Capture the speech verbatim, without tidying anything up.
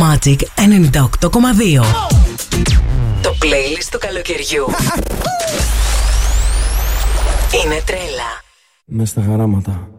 Magic ενενήντα οκτώ κόμμα δύο. Το playlist του καλοκαιριού είναι τρέλα. Μες στα χαράματα.